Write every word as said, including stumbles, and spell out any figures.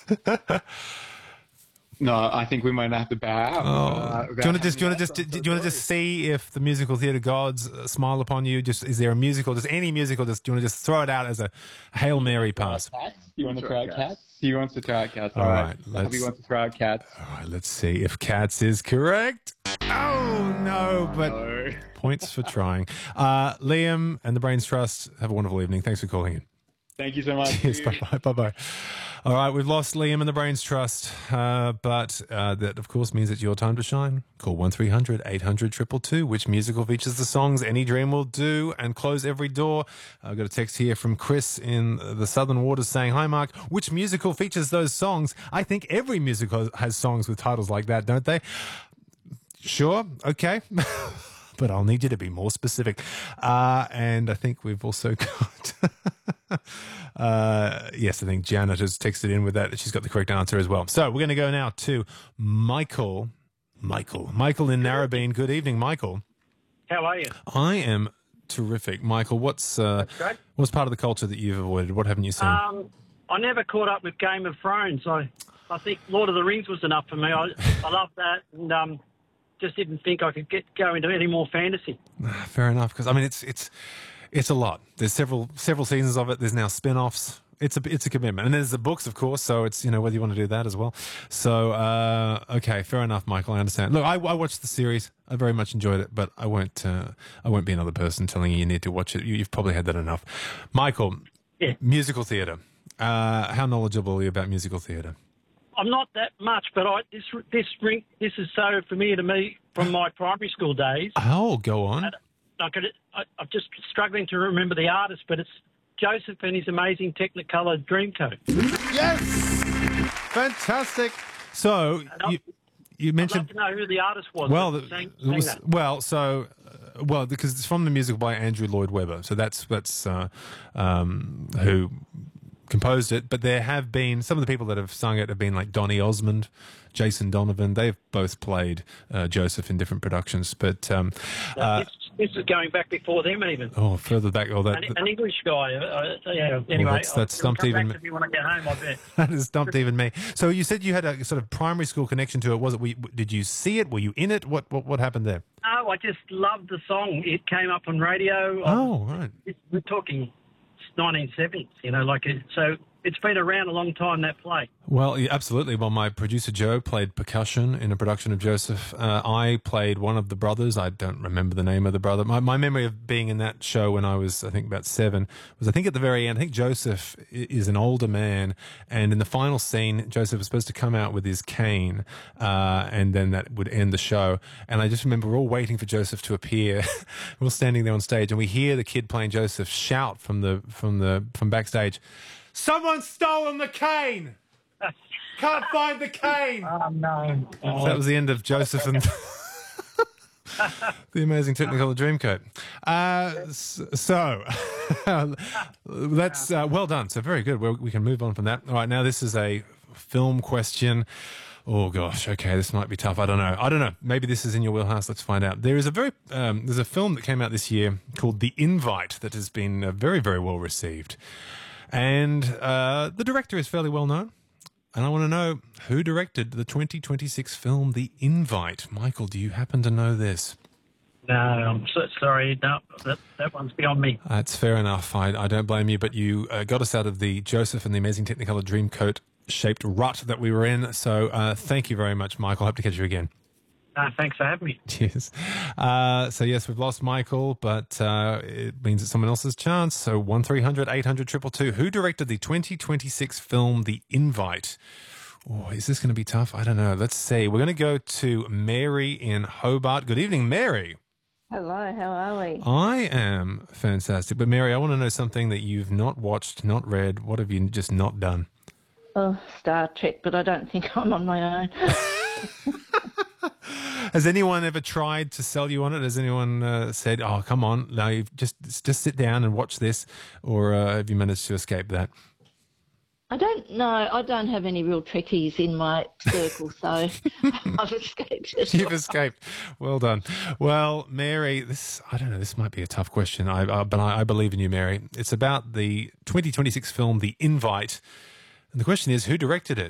No, I think we might have to bow out. Oh. Uh, do you want to just do you want to just do you want to just see if the musical theatre gods uh, smile upon you? Just is there a musical? Just any musical? Just do you want to just throw it out as a Hail Mary pass? Cats? Do you want to throw out cats? He wants to throw out cats. All All right, right. let's- He wants to throw out cats. All right, let's see if Cats is correct. Oh no, but No. points for trying. Uh, Liam and the Brains Trust, have a wonderful evening. Thanks for calling in. Thank you so much. Cheers. Bye bye. Bye bye. All right, we've lost Liam and the Brains Trust, uh, but uh, that, of course, means it's your time to shine. Call one three hundred eight hundred two two two. Which musical features the songs Any Dream Will Do and Close Every Door? I've got a text here from Chris in the Southern Waters saying, "Hi, Mark. Which musical features those songs? I think every musical has songs with titles like that, don't they?" Sure. Okay. But I'll need you to be more specific. Uh, and I think we've also got... uh, yes, I think Janet has texted in with that. She's got the correct answer as well. So we're going to go now to Michael. Michael. Michael in Narrabeen. Good evening, Michael. How are you? I am terrific. Michael, what's uh, That's great. what's part of the culture that you've avoided? What haven't you seen? Um, I never caught up with Game of Thrones. I, I think Lord of the Rings was enough for me. I, I love that, and um, just didn't think I could get go into any more fantasy. Fair enough, because I mean it's it's it's a lot. There's several several seasons of it. There's now spin-offs. It's a it's a commitment, and there's the books, of course. So it's you know whether you want to do that as well. So uh, okay, fair enough, Michael. I understand. Look, I, I watched the series. I very much enjoyed it, but I won't uh, I won't be another person telling you you need to watch it. You, you've probably had that enough, Michael. Yeah. Musical theatre. Uh, how knowledgeable are you about musical theatre? I'm not that much, but I, this this ring this is so familiar to me from my primary school days. Oh, go on. I could, I, I'm just struggling to remember the artist, but it's Joseph and his amazing Technicolor Dreamcoat. Yes, fantastic. So you you I'd mentioned. love to know who the artist was. Well, that the, sang, it sang was, that. well, so uh, well because it's from the musical by Andrew Lloyd Webber. So that's that's uh, um, who composed it. But there have been some of the people that have sung it have been like Donny Osmond, Jason Donovan. They've both played uh, Joseph in different productions. But um, uh, this, this is going back before them even. oh, further back, oh, that An, an English guy. Uh, uh, yeah. Anyway, that's- that's I'll- it'll stumped come even back to me when I get home. I bet. that has stumped even me. So you said you had a sort of primary school connection to it. Was it? Were you, did you see it? Were you in it? What what what happened there? No, I just loved the song. It came up on radio. Oh, right. We're talking nineteen seventies, you know, like it, so it's been around a long time, that play. Well, yeah, absolutely. Well, my producer Joe played percussion in a production of Joseph. Uh, I played one of the brothers. I don't remember the name of the brother. My, my memory of being in that show when I was, I think, about seven was, I think, at the very end. I think Joseph i- is an older man, and in the final scene, Joseph was supposed to come out with his cane, uh, and then that would end the show. And I just remember we're all waiting for Joseph to appear. We're all standing there on stage, and we hear the kid playing Joseph shout from the from the from backstage, "Someone's stolen the cane! Can't find the cane!" Oh, no. So that was the end of Joseph and the amazing Technicolor Dreamcoat. Uh, s- so that's uh, well done. So very good. Well, we can move on from that. All right, now this is a film question. Oh gosh, okay, this might be tough. I don't know. I don't know. Maybe this is in your wheelhouse. Let's find out. There is a very um, there's a film that came out this year called The Invite that has been uh, very very well received, and uh, the director is fairly well known. And I want to know who directed the twenty twenty-six film The Invite. Michael, do you happen to know this? No, I'm so sorry. No, that, that one's beyond me. That's fair enough. I, I don't blame you, but you uh, got us out of the Joseph and the Amazing Technicolor Dreamcoat shaped rut that we were in. So uh, thank you very much, Michael. Hope to catch you again. No, thanks for having me. Cheers. Uh, so yes, we've lost Michael, but uh, it means it's someone else's chance. So one three hundred eight hundred two two two. Who directed the twenty twenty-six film The Invite? Oh, is this going to be tough? I don't know. Let's see. We're going to go to Mary in Hobart. Good evening, Mary. Hello, how are we? I am fantastic. But Mary, I want to know something that you've not watched, not read. What have you just not done? Oh, Star Trek, but I don't think I'm on my own. Has anyone ever tried to sell you on it? Has anyone uh, said, "Oh, come on, no, you've just just sit down and watch this," or uh, have you managed to escape that? I don't know. I don't have any real Trekkies in my circle, so I've escaped it. You've escaped. Well done. Well, Mary, this I don't know. This might be a tough question, I, uh, but I, I believe in you, Mary. It's about the twenty twenty-six film, The Invite, and the question is, who directed it?